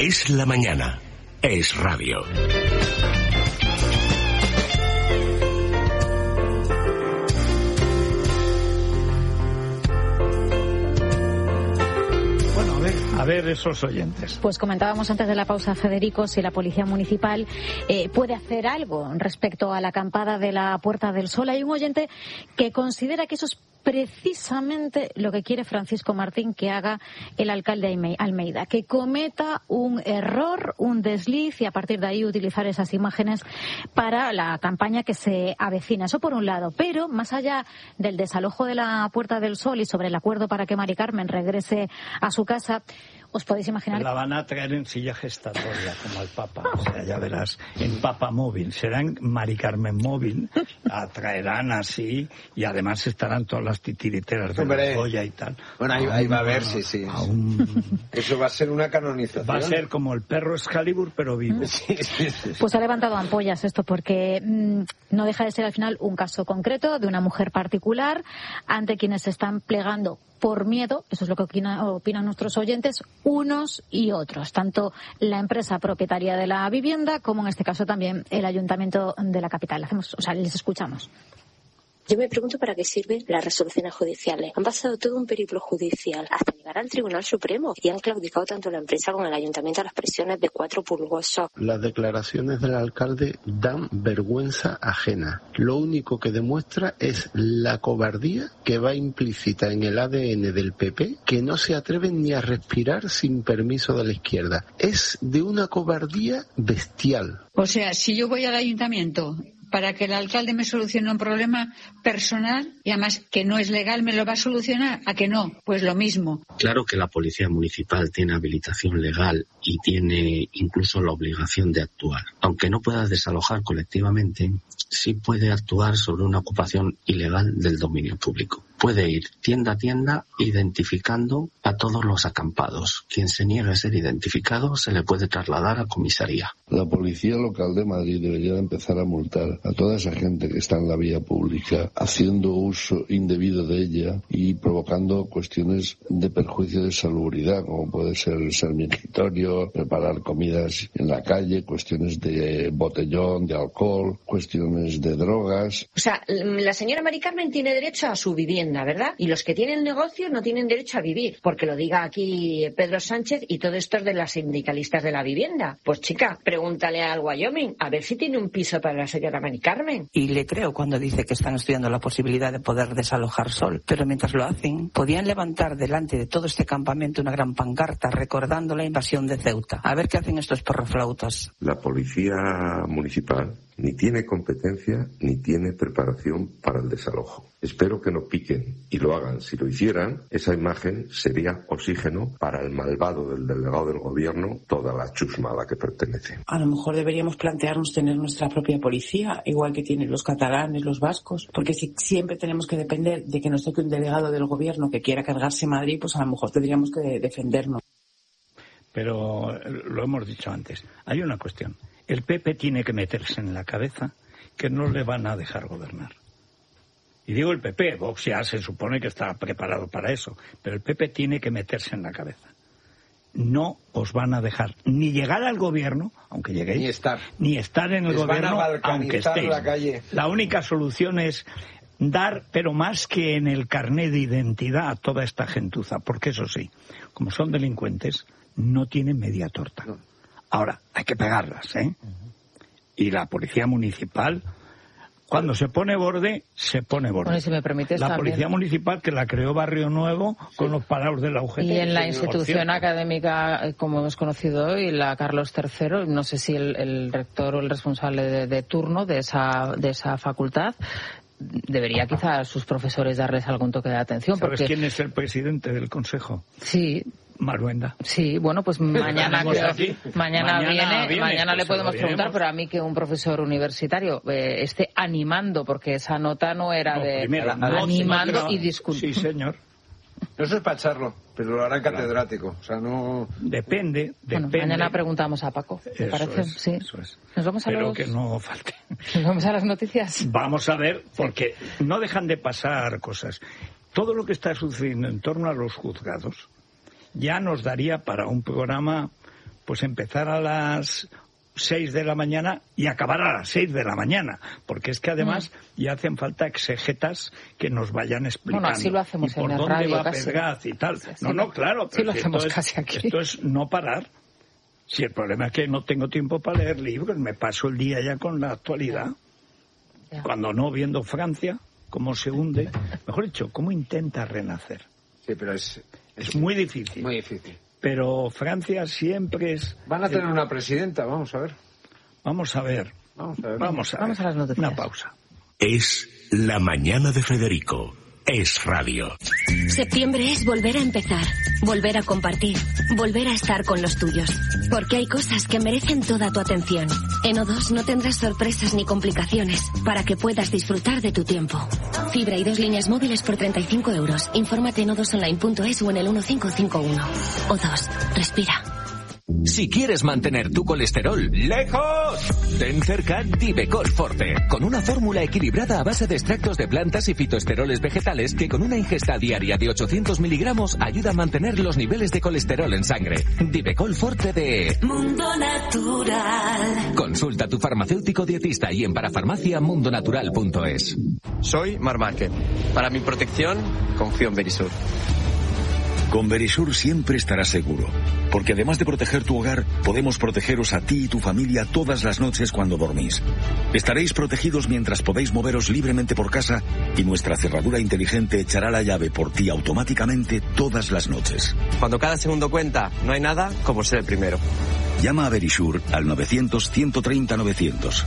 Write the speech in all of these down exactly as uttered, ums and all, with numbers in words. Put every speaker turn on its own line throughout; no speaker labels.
Es la mañana. Es radio.
A ver esos oyentes.
Pues comentábamos antes de la pausa, Federico, si la Policía Municipal eh, puede hacer algo respecto a la acampada de la Puerta del Sol. Hay un oyente que considera que eso es precisamente lo que quiere Francisco Martín que haga el alcalde Almeida, que cometa un error, un desliz y a partir de ahí utilizar esas imágenes para la campaña que se avecina. Eso por un lado, pero más allá del desalojo de la Puerta del Sol y sobre el acuerdo para que Mari Carmen regrese a su casa, os podéis imaginar.
La van a traer en silla gestatoria, como al Papa. O sea, ya verás, en Papa Móvil. Serán Mari Carmen Móvil, la traerán así, y además estarán todas las titiriteras de la joya y tal.
Bueno, ahí, ahí va a ver, sí, sí. Un... Eso va a ser una canonización.
Va a ser como el perro Excalibur, pero vivo.
Sí, sí, sí.
Pues ha levantado ampollas esto, porque mmm, no deja de ser al final un caso concreto de una mujer particular ante quienes se están plegando por miedo, eso es lo que opina, opinan nuestros oyentes, unos y otros, tanto la empresa propietaria de la vivienda como en este caso también el ayuntamiento de la capital. Hacemos, o sea, les escuchamos.
Yo me pregunto para qué sirven las resoluciones judiciales. Han pasado todo un periplo judicial hasta llegar al Tribunal Supremo y han claudicado tanto la empresa como el ayuntamiento a las presiones de cuatro pulgosos.
Las declaraciones del alcalde dan vergüenza ajena. Lo único que demuestra es la cobardía que va implícita en el A D N del P P, que no se atreven ni a respirar sin permiso de la izquierda. Es de una cobardía bestial.
O sea, si yo voy al ayuntamiento para que el alcalde me solucione un problema personal y además que no es legal, ¿me lo va a solucionar? ¿A que no? Pues lo mismo.
Claro que la Policía Municipal tiene habilitación legal y tiene incluso la obligación de actuar. Aunque no pueda desalojar colectivamente, sí puede actuar sobre una ocupación ilegal del dominio público. Puede ir tienda a tienda identificando a todos los acampados. Quien se niegue a ser identificado se le puede trasladar a comisaría.
La Policía Local de Madrid debería empezar a multar a toda esa gente que está en la vía pública haciendo uso indebido de ella y provocando cuestiones de perjuicio de salubridad, como puede ser el sermigitorio, preparar comidas en la calle, cuestiones de botellón, de alcohol, cuestiones de drogas.
O sea, la señora Mari Carmen tiene derecho a su vivienda, ¿verdad? Y los que tienen negocio no tienen derecho a vivir, porque lo diga aquí Pedro Sánchez y todo esto es de las sindicalistas de la vivienda. Pues chica, pregúntale al Wyoming a ver si tiene un piso para la señora Mari Carmen.
Y le creo cuando dice que están estudiando la posibilidad de poder desalojar Sol, pero mientras lo hacen, podían levantar delante de todo este campamento una gran pancarta recordando la invasión de Ceuta. A ver qué hacen estos porroflautas.
La Policía Municipal ni tiene competencia ni tiene preparación para el desalojo. Espero que no piquen y lo hagan. Si lo hicieran, esa imagen sería oxígeno para el malvado del delegado del gobierno, toda la chusma a la que pertenece.
A lo mejor deberíamos plantearnos tener nuestra propia policía, igual que tienen los catalanes, los vascos, porque si siempre tenemos que depender de que nos toque un delegado del gobierno que quiera cargarse Madrid, pues a lo mejor tendríamos que defendernos.
Pero lo hemos dicho antes, hay una cuestión. El P P tiene que meterse en la cabeza que no le van a dejar gobernar. Y digo el P P, Vox ya se supone que está preparado para eso, pero el P P tiene que meterse en la cabeza. No os van a dejar ni llegar al gobierno, aunque lleguéis,
ni estar,
ni estar en el
Les
gobierno,
van a
aunque estéis.
La calle.
La única solución es dar, pero más que en el carné de identidad, a toda esta gentuza, porque eso sí, como son delincuentes, no tienen media torta. No. Ahora, hay que pegarlas, ¿eh? Uh-huh. Y la Policía Municipal, cuando se pone borde, se pone borde.
Bueno, y si me permites,
la
también...
Policía Municipal, que la creó Barrio Nuevo con los parados de la U G T.
Y en la institución académica, como hemos conocido hoy, la Carlos tercero, no sé si el, el rector o el responsable de, de turno de esa, de esa facultad debería quizá a sus profesores darles algún toque de atención.
¿Sabes
porque...
quién es el presidente del Consejo?
Sí.
Maruenda.
Sí, bueno, pues mañana creo, mañana, mañana viene, viene, mañana le podemos preguntar, pero a mí que un profesor universitario eh, esté animando, porque esa nota no era no, de
primero, no,
animando
no,
y disculpando.
Sí, señor.
No eso es para echarlo, pero lo hará catedrático. O sea, no...
Depende,
bueno,
depende.
Mañana preguntamos a Paco, ¿te
eso
parece?
Es,
sí.
Eso es.
Nos vamos a
pero
los...
que no falte.
Nos vamos a las noticias.
Vamos a ver, porque no dejan de pasar cosas. Todo lo que está sucediendo en torno a los juzgados ya nos daría para un programa pues empezar a las seis de la mañana y acabar a las seis de la mañana, porque es que además mm. ya hacen falta exegetas que nos vayan explicando.
Bueno, así lo hacemos
y por
en
dónde
radio,
va
casi.
Pedraz y tal.
Sí,
no, no, claro.
Sí lo
si
hacemos
esto
casi
es,
aquí.
Esto es no parar. Si el problema es que no tengo tiempo para leer libros, me paso el día ya con la actualidad. Ya. Cuando no, viendo Francia, cómo se hunde. Mejor dicho, cómo intenta renacer.
Sí, pero es...
Es, es muy difícil.
Muy difícil.
Pero Francia siempre es...
Van a tener el... una presidenta, vamos a ver.
Vamos a ver.
Vamos a ver.
Vamos a,
Vamos
ver.
a las noticias.
Una pausa.
Es La Mañana de Federico. Es radio.
Septiembre es volver a empezar, volver a compartir, volver a estar con los tuyos. Porque hay cosas que merecen toda tu atención. En O dos no tendrás sorpresas ni complicaciones para que puedas disfrutar de tu tiempo. Fibra y dos líneas móviles por treinta y cinco euros. Infórmate en o dos online punto es o en el uno cinco cinco uno. O dos, respira.
Si quieres mantener tu colesterol lejos, ten cerca Divecol Forte, con una fórmula equilibrada a base de extractos de plantas y fitoesteroles vegetales que con una ingesta diaria de ochocientos miligramos ayuda a mantener los niveles de colesterol en sangre. Divecol Forte de
Mundo Natural.
Consulta a tu farmacéutico dietista y en parafarmacia mundo natural punto es.
Soy Mar Márquez. Para mi protección, confío en Verisur.
Con Verisur siempre estarás seguro, porque además de proteger tu hogar, podemos protegeros a ti y tu familia todas las noches cuando dormís. Estaréis protegidos mientras podéis moveros libremente por casa y nuestra cerradura inteligente echará la llave por ti automáticamente todas las noches.
Cuando cada segundo cuenta, no hay nada como ser el primero.
Llama a Verisur al novecientos, ciento treinta, novecientos.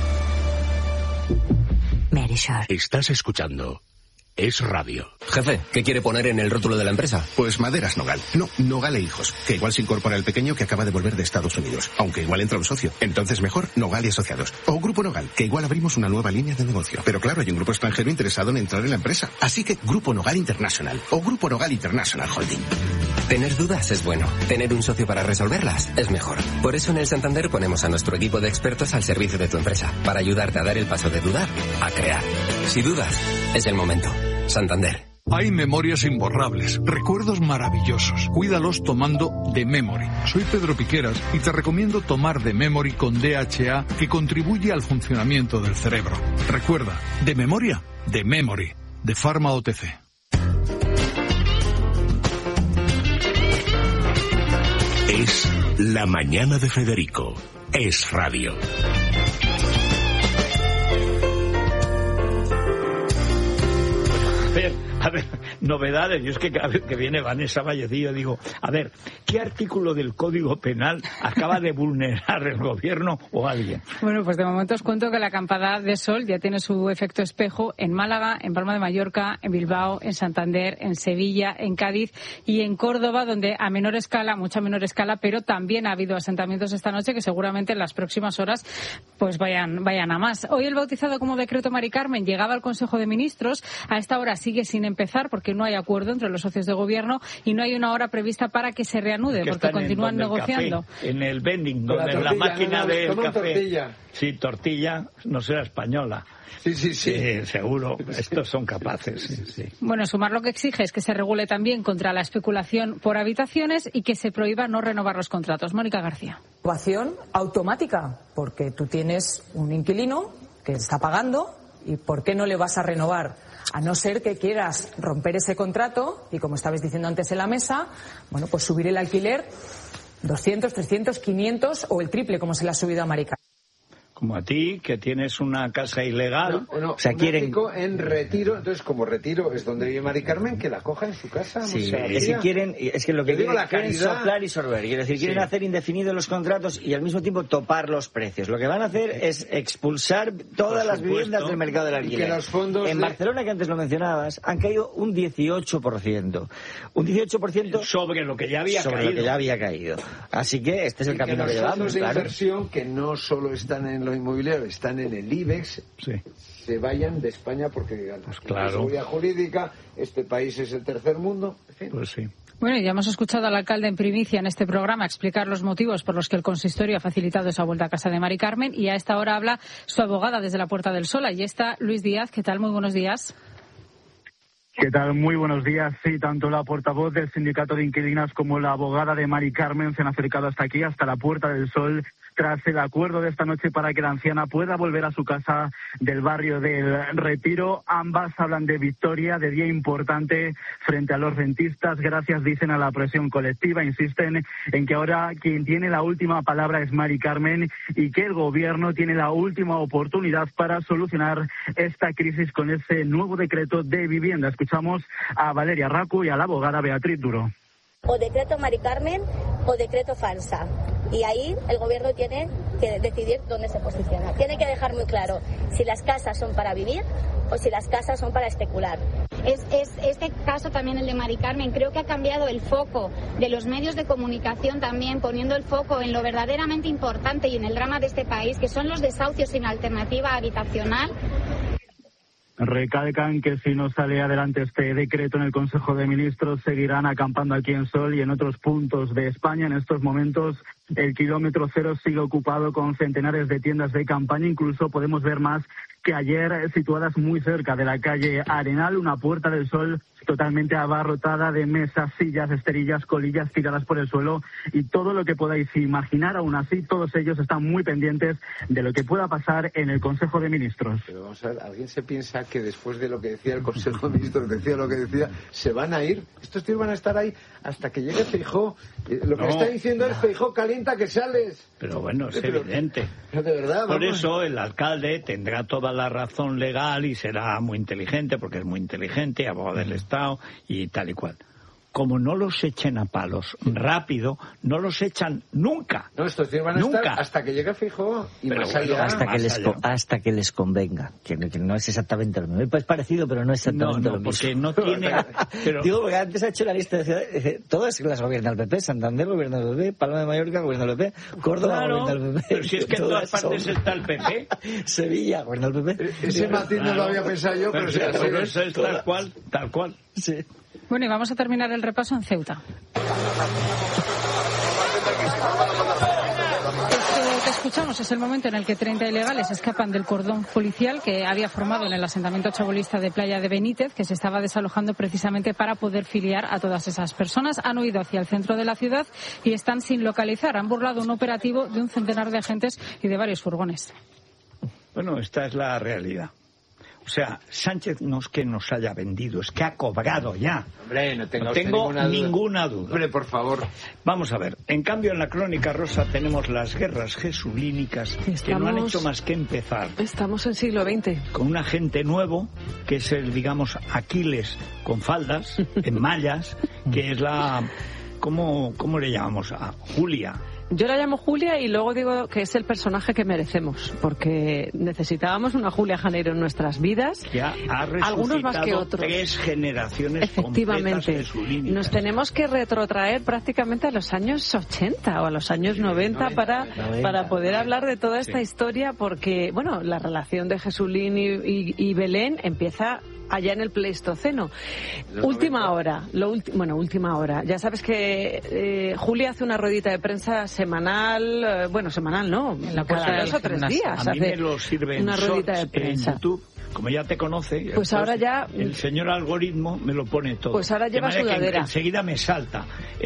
Verisur. Estás escuchando Es radio.
Jefe, ¿qué quiere poner en el rótulo de la empresa?
Pues Maderas Nogal. No, Nogal e Hijos. Que igual se incorpora el pequeño que acaba de volver de Estados Unidos. Aunque igual entra un socio. Entonces mejor Nogal y Asociados. O Grupo Nogal, que igual abrimos una nueva línea de negocio. Pero claro, hay un grupo extranjero interesado en entrar en la empresa. Así que Grupo Nogal International. O Grupo Nogal International Holding.
Tener dudas es bueno. Tener un socio para resolverlas es mejor. Por eso en el Santander ponemos a nuestro equipo de expertos al servicio de tu empresa. Para ayudarte a dar el paso de dudar a crear. Si dudas, es el momento. Santander.
Hay memorias imborrables, recuerdos maravillosos. Cuídalos tomando The Memory. Soy Pedro Piqueras y te recomiendo tomar The Memory con D H A, que contribuye al funcionamiento del cerebro. Recuerda, de memoria, The Memory, de Pharma O T C.
Es La Mañana de Federico. Es radio.
A ver, novedades. Yo es que cada vez que viene Vanessa Vallecillo digo, a ver, ¿qué artículo del Código Penal acaba de vulnerar el gobierno o alguien?
Bueno, pues de momento os cuento que la acampada de sol ya tiene su efecto espejo en Málaga, en Palma de Mallorca, en Bilbao, en Santander, en Sevilla, en Cádiz y en Córdoba, donde a menor escala, mucha menor escala, pero también ha habido asentamientos esta noche que seguramente en las próximas horas pues vayan, vayan a más. Hoy el bautizado como decreto Mari Carmen llegaba al Consejo de Ministros. A esta hora sigue sin empezar porque no hay acuerdo entre los socios de gobierno y no hay una hora prevista para que se reanude,
que
porque continúan
en
negociando.
Café, en el vending, donde la, tortilla, la máquina no, no, del café. Tortilla. Sí, tortilla, no será española.
Sí, sí, sí.
Sí, seguro. Estos son capaces. Sí, sí.
Bueno, Sumar lo que exige es que se regule también contra la especulación por habitaciones y que se prohíba no renovar los contratos. Mónica García.
Renovación automática, porque tú tienes un inquilino que está pagando y ¿por qué no le vas a renovar? A no ser que quieras romper ese contrato y, como estabais diciendo antes en la mesa, bueno, pues subir el alquiler doscientos, trescientos, quinientos o el triple, como se le ha subido a Marica.
Como a ti, que tienes una casa ilegal.
No, no,
o sea,
un
quieren...
en retiro, entonces como retiro es donde vive Mari Carmen, que la coja en su casa.
Sí,
no
es que quieren, es que lo que quieren,
la
quieren soplar y sorber. Quiero decir, quieren sí. hacer indefinidos los contratos y al mismo tiempo topar los precios. Lo que van a hacer es expulsar todas las viviendas del mercado del alquiler.
Y que los fondos
en
de...
Barcelona, que antes lo mencionabas, han caído un dieciocho por ciento. Un dieciocho por ciento
sobre lo que ya había
sobre
caído.
lo que ya había caído. Así que este es el
y
camino
que,
que llevamos.
Los fondos de
claro.
inversión, que no solo están en lo inmobiliario, están en el IBEX,
sí.
se vayan de España porque
pues claro.
seguridad jurídica, este país es el tercer mundo. En fin.
Pues sí.
Bueno, ya hemos escuchado al alcalde en primicia en este programa explicar los motivos por los que el consistorio ha facilitado esa vuelta a casa de Mari Carmen y a esta hora habla su abogada desde la Puerta del Sol. Allí está Luis Díaz. ¿Qué tal? Muy buenos días.
¿Qué tal? Muy buenos días. Sí, tanto la portavoz del sindicato de inquilinas como la abogada de Mari Carmen se han acercado hasta aquí, hasta la Puerta del Sol, tras el acuerdo de esta noche para que la anciana pueda volver a su casa del barrio del Retiro. Ambas hablan de victoria, de día importante frente a los rentistas. Gracias, dicen, a la presión colectiva. Insisten en que ahora quien tiene la última palabra es Mari Carmen y que el gobierno tiene la última oportunidad para solucionar esta crisis con ese nuevo decreto de vivienda. Escuchamos a Valeria Racu y a la abogada Beatriz Duro.
O decreto Mari Carmen o decreto Fansa. Y ahí el gobierno tiene que decidir dónde se posiciona. Tiene que dejar muy claro si las casas son para vivir o si las casas son para especular.
Es, es este caso también, el de Mari Carmen, creo que ha cambiado el foco de los medios de comunicación también, poniendo el foco en lo verdaderamente importante y en el drama de este país, que son los desahucios sin alternativa habitacional.
Recalcan que si no sale adelante este decreto en el Consejo de Ministros, seguirán acampando aquí en Sol y en otros puntos de España. En estos momentos el kilómetro cero sigue ocupado con centenares de tiendas de campaña. Incluso podemos ver más que ayer, situadas muy cerca de la calle Arenal, una Puerta del Sol totalmente abarrotada de mesas, sillas, esterillas, colillas tiradas por el suelo y todo lo que podáis imaginar. Aún así, todos ellos están muy pendientes de lo que pueda pasar en el Consejo de Ministros.
Pero vamos a ver, ¿alguien se piensa que después de lo que decía el Consejo de Ministros, decía lo que decía, se van a ir? Estos tíos van a estar ahí hasta que llegue Feijóo. Lo que no, está diciendo no. es Feijóo, calienta que sales.
Pero bueno, es
pero,
evidente.
Pero de verdad,
Por
vamos.
eso el alcalde tendrá toda la razón legal y será muy inteligente, porque es muy inteligente, abogado del Estado y tal y cual. Como no los echen a palos rápido, no los echan nunca.
No, estos tíos van a
nunca.
estar hasta que llegue Feijóo y
pero
más
bueno,
allá.
Hasta,
más
que les,
allá.
hasta que les convenga, que, que no es exactamente lo mismo. Es parecido, pero no es exactamente
no, no,
lo mismo.
Porque no tiene...
pero... Digo, porque antes ha hecho la lista de ciudades, todas las gobierna el P P, Santander gobierna el P P, Palma de Mallorca gobierna el P P, Córdoba
claro,
gobierna el P P.
Pero si es que en todas partes
son...
está el P P.
Sevilla gobierna el P P.
Ese matiz no lo había pensado yo, pero, pero,
pero, pero eso es tal cual, tal cual.
Sí.
Bueno, y vamos a terminar el repaso en Ceuta. Esto que escuchamos es el momento en el que treinta ilegales escapan del cordón policial que había formado en el asentamiento chabolista de Playa de Benítez, que se estaba desalojando precisamente para poder filiar a todas esas personas. Han huido hacia el centro de la ciudad y están sin localizar. Han burlado un operativo de un centenar de agentes y de varios furgones.
Bueno, esta es la realidad. O sea, Sánchez no es que nos haya vendido, es que ha cobrado ya.
Hombre, no tengo,
no tengo
ninguna, duda.
ninguna duda.
Hombre, por favor.
Vamos a ver. En cambio, en la Crónica Rosa tenemos las guerras jesulínicas Estamos... que no han hecho más que empezar.
Estamos en siglo veinte.
Con un agente nuevo, que es el, digamos, Aquiles con faldas, en mallas, que es la... ¿Cómo, cómo le llamamos? A Julia.
Yo la llamo Julia y luego digo que es el personaje que merecemos, porque necesitábamos una Julia Janeiro en nuestras vidas.
Ya ha
algunos más que otros.
Tres generaciones
Efectivamente.
Jesulínicas.
Nos tenemos que retrotraer prácticamente a los años ochenta o a los años noventa para, para poder hablar de toda esta sí. historia, porque, bueno, la relación de Jesulín y, y, y Belén empieza allá en el Pleistoceno. Última hora, lo ulti- bueno, última hora. Ya sabes que eh, Julia hace una ruedita de prensa semanal, eh, bueno, semanal no, en la cada dos o tres días.
A mí
hace
me lo sirve
una ruedita de
en
prensa.
YouTube. Como ya te conoce,
pues ahora ya
el señor algoritmo me lo pone todo.
Pues ahora lleva sudadera.
Enseguida me salta.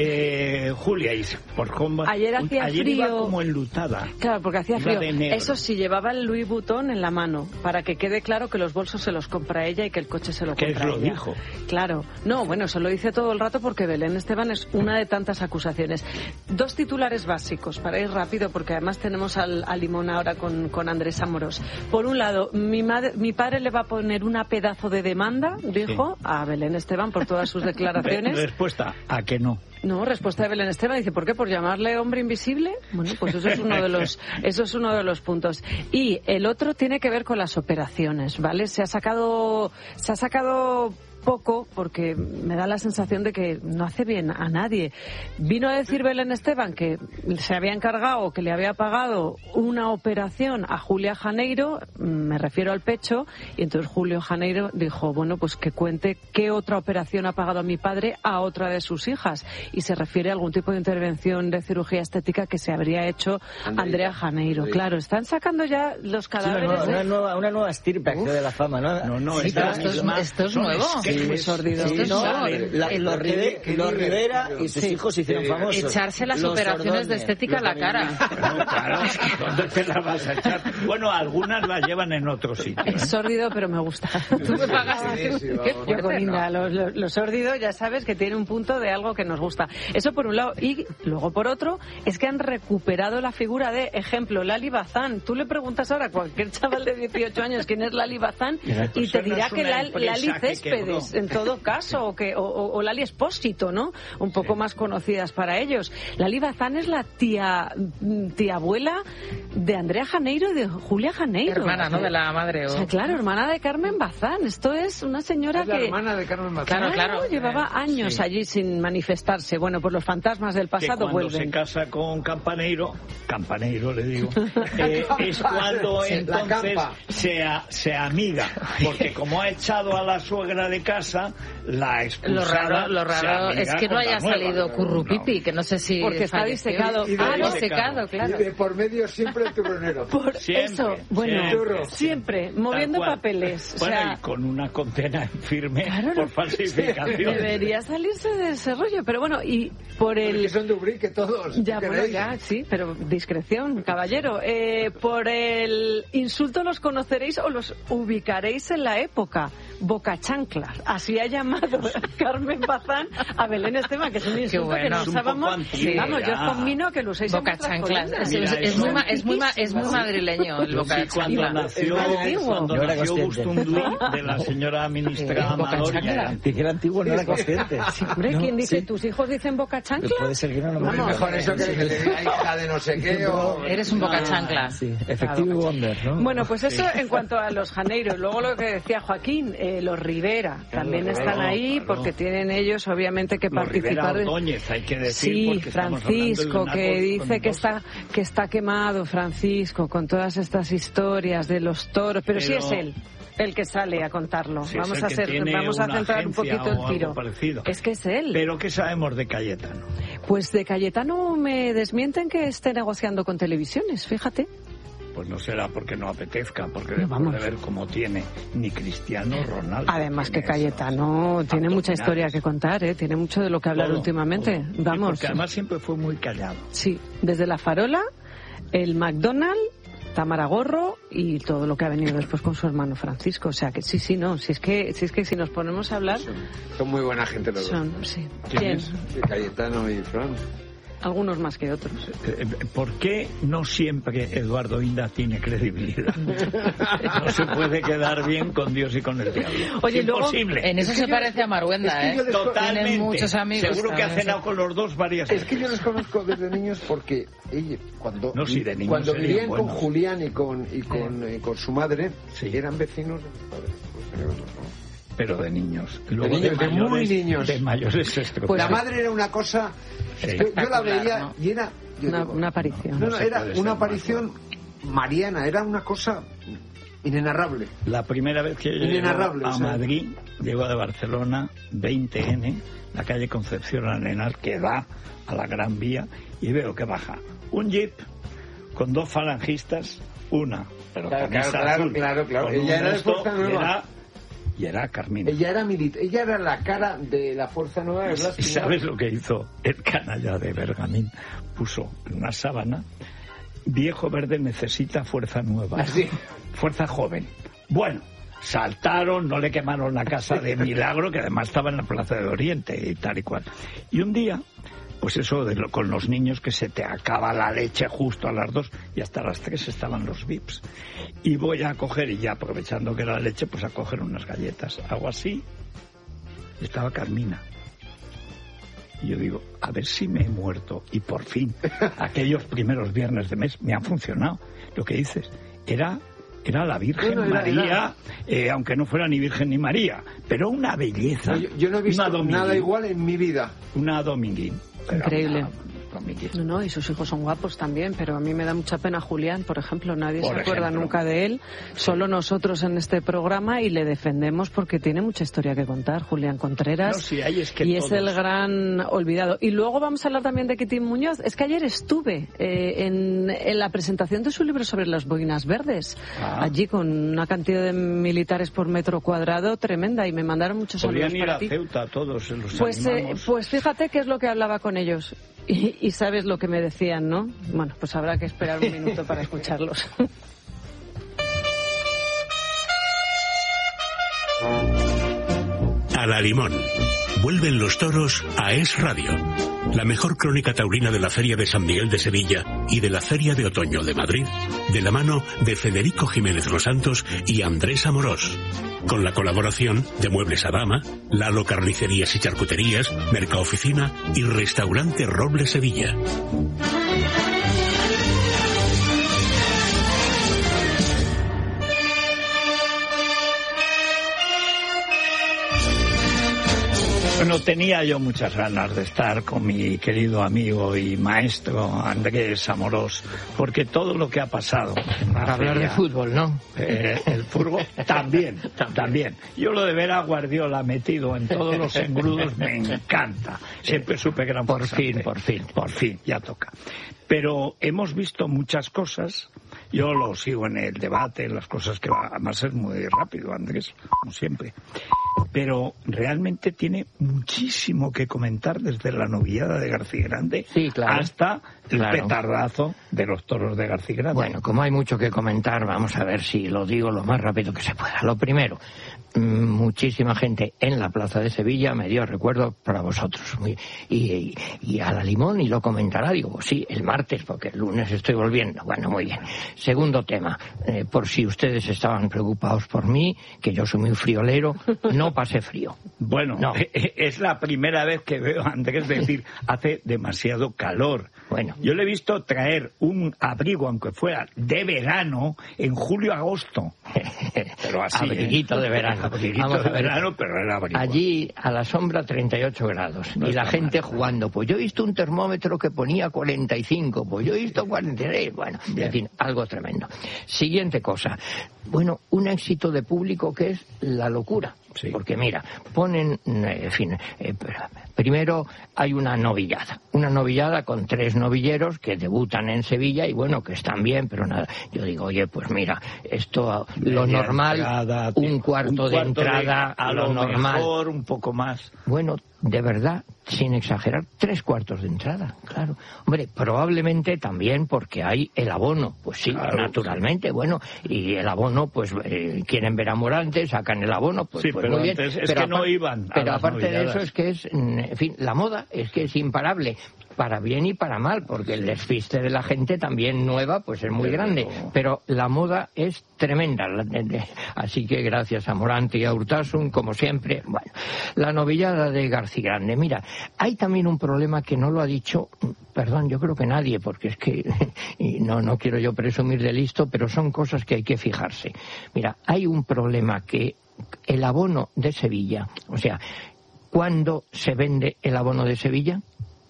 Eh, Julia, y por cómo,
ayer hacía
ayer
frío.
Iba como enlutada.
Claro, porque hacía
iba
frío. Eso sí, llevaba el Louis Vuitton en la mano, para que quede claro que los bolsos se los compra ella y que el coche se lo
¿Qué
compra
lo
ella.
dijo?
Claro. No, bueno, eso lo dice todo el rato porque Belén Esteban es una de tantas acusaciones. Dos titulares básicos, para ir rápido, porque además tenemos al, al limón ahora con, con Andrés Amorós. Por un lado, mi, madre, mi padre le va a poner una pedazo de demanda, dijo, sí. a Belén Esteban por todas sus declaraciones.
Respuesta, a que no.
No, respuesta de Belén Esteban dice, ¿por qué? ¿Por llamarle hombre invisible? Bueno, pues eso es uno de los, eso es uno de los puntos. Y el otro tiene que ver con las operaciones, ¿vale? Se ha sacado, se ha sacado poco, porque me da la sensación de que no hace bien a nadie. Vino a decir Belén Esteban que se había encargado, que le había pagado una operación a Julia Janeiro, me refiero al pecho, y entonces Julio Janeiro dijo, bueno, pues que cuente qué otra operación ha pagado a mi padre a otra de sus hijas, y se refiere a algún tipo de intervención de cirugía estética que se habría hecho Andrea, Andrea Janeiro. Andrea. Claro, están sacando ya los cadáveres.
Sí, una, nueva,
de...
una, nueva, una nueva estirpe de la fama, ¿no?
No, no,
sí,
esta
esto, es,
misma,
esto es nuevo. es muy sórdido.
Sí, no, la,
el,
los, Rive, los Rivera y sus
sí.
hijos se hicieron famosos.
Echarse las
los
operaciones
Ordóñez,
de estética a la cara.
No, claro, ¿dónde te las vas a echar? Bueno, algunas las llevan en otro sitio. ¿eh?
Es sórdido, pero me gusta.
Tú me pagas.
Yo con Inda, lo, lo, lo sórdido ya sabes que tiene un punto de algo que nos gusta. Eso por un lado. Y luego por otro, es que han recuperado la figura de, ejemplo, Lali Bazán. Tú le preguntas ahora a cualquier chaval de dieciocho años quién es Lali Bazán y te dirá que Lali, Lali Céspedes, en todo caso, o, que, o, o Lali Espósito, ¿no? Un poco sí. más conocidas para ellos. Lali Bazán es la tía, tía abuela de Andrea Janeiro y de Julia Janeiro.
Hermana, ¿no? De la madre. O...
O sea, claro, hermana de Carmen Bazán. Esto es una señora
es la
que...
hermana de Carmen Bazán.
Claro, claro. Llevaba años
sí.
allí sin manifestarse. Bueno, pues los fantasmas del pasado
que cuando
vuelven.
Se casa con Campaneiro, Campaneiro le digo, eh, es cuando sí, entonces se, a, se amiga, porque como ha echado a la suegra de casa, la expulsada.
Lo raro, lo raro es que no haya salido Currupipi, no. que no sé si
porque está disecado.
Ah, disecado, claro.
Y de por medio siempre el turronero.
Por
siempre,
eso, bueno,
siempre,
siempre moviendo papeles.
Bueno,
o sea,
y con una condena en firme
claro,
por falsificación.
Debería salirse de ese rollo, pero bueno, y por el...
Porque son de Ubrique todos.
Ya, bueno, ya, sí, pero discreción, caballero. Eh, por el insulto los conoceréis o los ubicaréis en la época. Bocachanclas. Así ha llamado Carmen Bazán a Belén Esteban, que es un insulto bueno, que no usábamos.
Antiguo,
vamos,
ya.
yo os convino que lo uséis en
Bocachanclas. Es,
Mira,
es, es, muy, es, muy, es muy madrileño el
bocachanclas. Cuando nació, cuando nació Bustunduy, de la señora ministra Amador,
que era antiguo, no era consciente.
Sí, hombre, ¿quién dice?
Sí.
¿Tus hijos dicen bocachanclas?
Puede ser que no, no me
Vamos, mejor eso que, que le diga hija de no sé qué o...
Eres un bocachancla.
Sí, efectivo claro. Wonder, ¿no?
Bueno, pues eso
sí.
en cuanto a los janeiros. Luego lo que decía Joaquín, eh, los Rivera también
claro,
están ahí
claro.
porque tienen ellos obviamente que
los
participar.
Rivera Ordóñez, hay que decir,
sí,
porque
Francisco,
de
que dice que
cosa.
está que está quemado, Francisco, con todas estas historias de los toros, pero, pero sí es él el que sale a contarlo.
Sí,
vamos a hacer, vamos a centrar un poquito el tiro. Es que es él.
Pero ¿qué sabemos de Cayetano?
Pues de Cayetano me desmienten que esté negociando con televisiones, fíjate.
Pues no será porque no apetezca, porque
no,
después de ver cómo tiene ni Cristiano Ronaldo.
Además que Cayetano tiene mucha historia que contar, ¿eh? Tiene mucho de lo que hablar
todo,
últimamente.
Todo.
Vamos.
Sí, porque además siempre fue muy callado.
Sí, desde la farola, el McDonald's, Tamara Gorro y todo lo que ha venido después con su hermano Francisco. O sea que sí, sí, no. Si es que si, es que si nos ponemos a hablar...
Son, son muy buena gente los
son,
dos.
Sí.
¿Quién?
¿Quién? Cayetano y Fran.
Algunos más que otros.
¿Por qué no siempre Eduardo Inda tiene credibilidad? No se puede quedar bien con Dios y con el diablo.
Oye,
es
luego,
imposible.
En eso
es
se
yo,
parece a Maruenda,
es
¿eh?
Totalmente.
Tienen muchos amigos.
Seguro que ha cenado con los dos varias veces.
Es que yo los conozco desde niños porque ellos, cuando,
no, sí, de niños
cuando vivían
buenos.
con Julián y con, y con,
sí.
y con su madre,
sí.
eran vecinos de mis padres. Pues,
pero de niños. Luego
de, niños,
de, mayores,
de muy niños.
De mayores es
pues la madre era una cosa...
Sí.
Yo, yo la veía ¿no? y era...
Una,
digo,
una aparición.
No, no, era una aparición mariana, era una cosa inenarrable.
La primera vez que llego a o sea. Madrid, llego de Barcelona, veinte ene, la calle Concepción Arenal, que da a la Gran Vía, y veo que baja un jeep con dos falangistas, una, pero
claro, claro, claro, claro, claro. Ella era de Fuerza Nueva.
Y era, y era Carmina.
Ella era militar, ella era la cara de la Fuerza Nueva. ¿Verdad?
¿Y sabes lo que hizo el canalla de Bergamín? Puso en una sábana: viejo verde necesita fuerza nueva.
¿Así?
Fuerza joven. Bueno, saltaron, no le quemaron la casa de Milagro, que además estaba en la Plaza de Oriente y tal y cual. Y un día, pues eso de lo, con los niños, que se te acaba la leche justo a las dos y hasta las tres estaban los V I Ps. Y voy a coger, y ya aprovechando que era la leche, pues a coger unas galletas. Hago así, y estaba Carmina. Y yo digo, a ver si me he muerto. Y por fin, aquellos primeros viernes de mes me han funcionado. Lo que dices, era... Era la Virgen bueno, era, María, era... Eh, aunque no fuera ni Virgen ni María, pero una belleza.
No, yo, yo no he visto nada igual en mi vida.
Una Dominguín.
Increíble.
Una, Miki.
No, no, y sus hijos son guapos también, pero a mí me da mucha pena Julián, por ejemplo. Nadie
Por
se acuerda
ejemplo.
nunca de él, solo nosotros en este programa, y le defendemos porque tiene mucha historia que contar, Julián Contreras.
No, sí, ahí es que
y
todos...
es el gran olvidado. Y luego vamos a hablar también de Kitín Muñoz. Es que ayer estuve eh, en, en la presentación de su libro sobre las boinas verdes,
Ah.
allí con una cantidad de militares por metro cuadrado tremenda, y me mandaron muchos saludos
Podrían ir
para
a
ti.
Ceuta todos, los
Pues, eh,
animamos.
pues fíjate qué es lo que hablaba con ellos. Y, y sabes lo que me decían, ¿no? Bueno, pues habrá que esperar un minuto para escucharlos.
A la limón. Vuelven los toros a Es Radio. La mejor crónica taurina de la Feria de San Miguel de Sevilla y de la Feria de Otoño de Madrid, de la mano de Federico Jiménez Los Santos y Andrés Amorós. Con la colaboración de Muebles Adama, Lalo Carnicerías y Charcuterías, Mercaoficina y Restaurante Roble Sevilla.
Bueno, tenía yo muchas ganas de estar con mi querido amigo y maestro Andrés Amorós, porque todo lo que ha pasado...
Para hablar de fútbol, ¿no?
Eh, el fútbol también, también. Yo lo de ver a Guardiola metido en todos los engrudos me encanta. Siempre supe que era un
Por
farsante.
fin, por fin.
Por fin, ya toca. Pero hemos visto muchas cosas. Yo lo sigo en el debate, en las cosas que va, además es muy rápido, Andrés, como siempre. Pero realmente tiene muchísimo que comentar desde la novillada de García Grande
Sí, claro.
hasta el
Claro.
petardazo de los toros de García Grande.
Bueno, como hay mucho que comentar, vamos a ver si lo digo lo más rápido que se pueda. Lo primero, mm, muchísima gente en la Plaza de Sevilla me dio recuerdo para vosotros. Muy- y, y, y a la limón, y lo comentará, digo, pues sí, el martes, porque el lunes estoy volviendo. Bueno, muy bien. Segundo tema, eh, por si ustedes estaban preocupados por mí, que yo soy muy friolero, no pasé frío.
Bueno,
No.
es la primera vez que veo a Andrés decir hace demasiado calor.
Bueno.
Yo le he visto traer un abrigo, aunque fuera de verano, en julio-agosto. Pero así,
Abriguito
¿eh?
de verano.
Abriguito
Vamos
de
a ver.
verano, pero era abrigo.
Allí a la sombra treinta y ocho grados
No
y la
está
gente
mal.
jugando. Pues yo he visto un termómetro que ponía cuarenta y cinco, pues yo he visto cuarenta y seis. Bueno,
Bien.
en fin, algo tremendo. Siguiente cosa. Bueno, un éxito de público que es la locura.
Sí.
Porque mira, ponen, eh, en fin, eh, primero hay una novillada. Una novillada con tres novilleros que debutan en Sevilla y bueno, que están bien, pero nada. Yo digo, oye, pues mira, esto, lo
Media
normal,
entrada,
un cuarto,
un
de entrada,
a
lo,
lo
normal.
mejor un poco más.
Bueno, de verdad, sin exagerar, tres cuartos de entrada, claro. Hombre, probablemente también porque hay el abono, pues sí,
Claro,
naturalmente, bueno, y el abono, pues eh, quieren ver a Morante, sacan el abono, pues,
Sí,
pues
pero
muy bien.
antes es que no
apar-
iban a
Pero
las
aparte de
novilladas.
eso es que es, mm, en fin, la moda es que es imparable, para bien y para mal, porque el despiste de la gente también nueva, pues es muy
Pero-
grande, pero la moda es tremenda, la- de- de- así que gracias a Morante y a Urtasun, como siempre, bueno, la novillada de García Grande, mira, hay también un problema que no lo ha dicho, perdón, yo creo que nadie, porque es que, y no, no quiero yo presumir de listo, pero son cosas que hay que fijarse. Mira, hay un problema que el abono de Sevilla, o sea, ¿cuándo se vende el abono de Sevilla?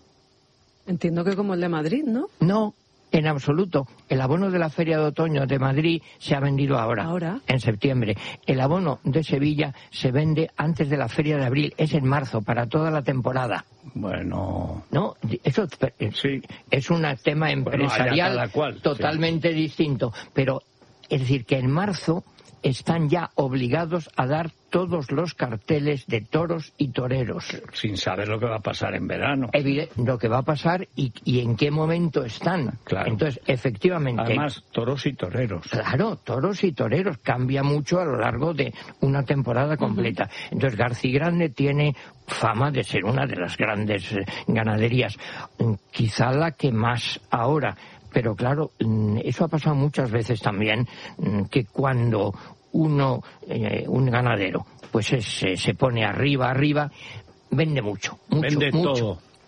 Entiendo que como el de Madrid, ¿no?
No, en absoluto. El abono de la Feria de Otoño de Madrid se ha vendido ahora,
Ahora.
en septiembre. El abono de Sevilla se vende antes de la Feria de Abril, es en marzo, para toda la temporada.
Bueno,
No, eso eh,
sí.
es un tema
allá
empresarial
cada cual,
totalmente distinto. Pero es decir, que en marzo están ya obligados a dar todos los carteles de toros y toreros.
sin saber lo que va a pasar en verano.
Evide- lo que va a pasar y, y en qué momento están.
Claro.
Entonces, efectivamente.
Además, toros y toreros.
Claro, toros y toreros. Cambia mucho a lo largo de una temporada completa. Entonces, García Grande tiene fama de ser una de las grandes eh, ganaderías. Mm, Quizá la que más ahora. Pero claro, mm, eso ha pasado muchas veces también, mm, que cuando uno, eh, un ganadero, pues es- se, se pone arriba, arriba, vende mucho, mucho,
Vende
mucho.
todo.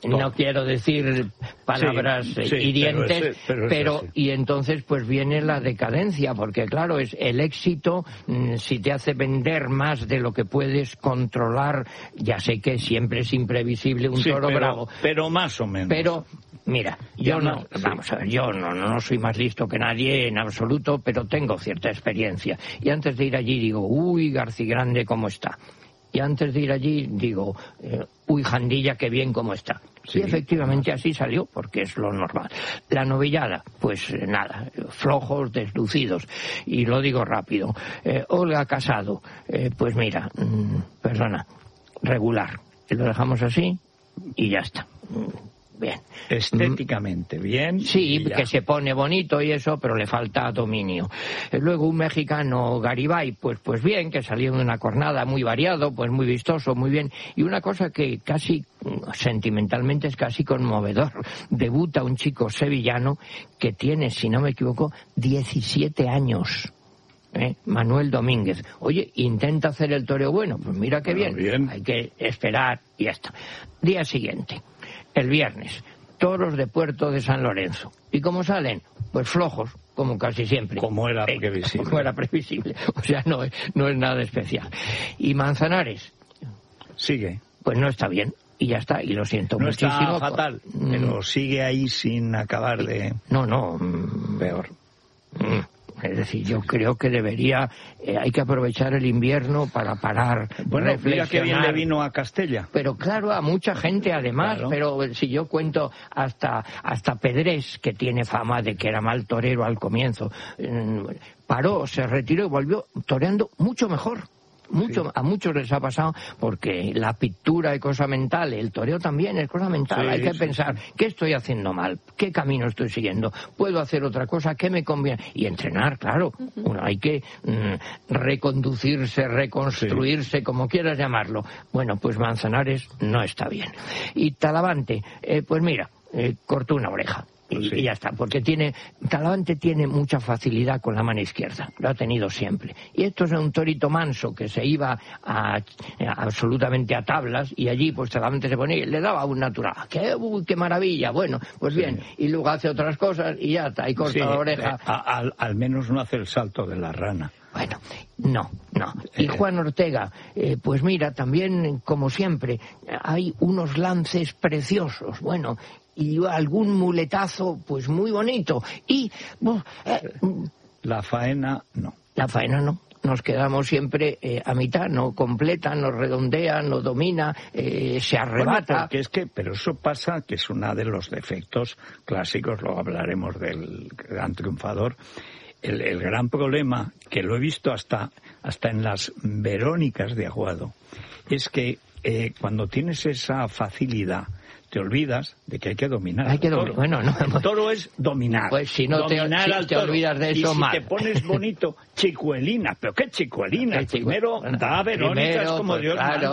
no quiero decir palabras
sí, sí,
hirientes,
pero, ese, pero,
pero
sí.
y entonces pues viene la decadencia, porque claro, es el éxito, si te hace vender más de lo que puedes controlar, ya sé que siempre es imprevisible un
sí,
toro
pero,
bravo.
Pero más o menos.
Pero mira, yo
ya
no,
no sí.
vamos a ver, yo no, no soy más listo que nadie en absoluto, pero tengo cierta experiencia. Y antes de ir allí digo, uy, Garcigrande, ¿cómo está? Y antes de ir allí digo, eh, uy, Jandilla, qué bien cómo está. Sí, y efectivamente así salió, porque es lo normal. La novillada, pues eh, nada, flojos, deslucidos. Y lo digo rápido. Eh, Olga Casado, eh, pues mira, mmm, persona regular. Y lo dejamos así y ya está. Bien.
Estéticamente, bien.
Sí, que se pone bonito y eso, pero le falta dominio. Luego un mexicano, Garibay, pues pues bien, que salió de una cornada muy variado, pues muy vistoso, muy bien. Y una cosa que casi, sentimentalmente, es casi conmovedor. Debuta un chico sevillano que tiene, si no me equivoco, diecisiete años. ¿Eh? Manuel Domínguez. Oye, intenta hacer el toreo bueno. Pues mira qué bien. bien. Hay que esperar y ya está. Día siguiente. El viernes, toros de Puerto de San Lorenzo. ¿Y cómo salen? Pues flojos, como casi siempre.
Como era previsible.
Como era previsible. O sea, no, no es nada especial. Y Manzanares.
Sigue.
Pues no está bien. Y ya está, y lo siento
no
muchísimo.
No está fatal, mm. pero sigue ahí sin acabar de...
No, no. Mm,
peor.
Mm. Es decir, yo creo que debería, eh, hay que aprovechar el invierno para parar,
bueno,
reflexionar.
Mira que bien le vino a Castella.
Pero claro, a mucha gente además, claro. Pero si yo cuento hasta hasta Pedrés, que tiene fama de que era mal torero al comienzo, eh, paró, se retiró y volvió toreando mucho mejor. Mucho, sí. A muchos les ha pasado porque la pintura es cosa mental, el toreo también es cosa mental. Sí, hay que sí, pensar, sí. ¿Qué estoy haciendo mal? ¿Qué camino estoy siguiendo? ¿Puedo hacer otra cosa? ¿Qué me conviene? Y entrenar, claro. Uh-huh. Uno hay que mm, reconducirse, reconstruirse, sí. Como quieras llamarlo. Bueno, pues Manzanares no está bien. Y Talavante, eh, pues mira, eh, cortó una oreja. Y, sí. y ya está, porque tiene Talavante tiene mucha facilidad con la mano izquierda, lo ha tenido siempre. Y esto es un torito manso que se iba a, a, absolutamente a tablas, y allí pues Talavante se ponía y le daba un natural. ¡Qué, uy, qué maravilla! Bueno, pues sí. Bien, y luego hace otras cosas y ya está, y corta sí, la oreja.
A, a, al menos no hace el salto de la rana.
Bueno, no, no. Y Juan Ortega, eh, pues mira, también, como siempre, hay unos lances preciosos, bueno, y algún muletazo, pues muy bonito. Y... Uh, eh,
la faena, no.
La faena, no. Nos quedamos siempre eh, a mitad, no completa, no redondea, no domina, eh, se arrebata.
Bueno, porque es que, pero eso pasa, que es uno de los defectos clásicos, luego hablaremos del gran triunfador. El, el gran problema, que lo he visto hasta, hasta en las Verónicas de Aguado, es que eh, cuando tienes esa facilidad, te olvidas de que hay que dominar
hay que
al toro.
Bueno, no,
el toro es dominar.
Pues si no te,
dominar
si
al
te
toro.
olvidas de eso,
y si
mal.
te pones bonito, chicuelina. ¿Pero qué chicuelina?
¿Qué chicu...
Primero
bueno,
da Verónicas
primero,
como
pues,
Dios
claro.
manda.